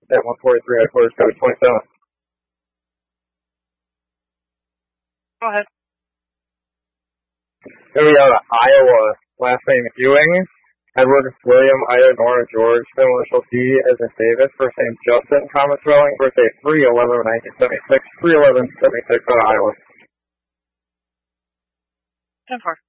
at 143 headquarters, code 27. Go ahead. Here we go to Iowa. Last name Ewing. Edward William Ida Nora George. Middle initial D as in Davis. First name Justin Thomas Rowling. Birthday 3/11/1976. 3/11/76 out of Iowa. 10-4.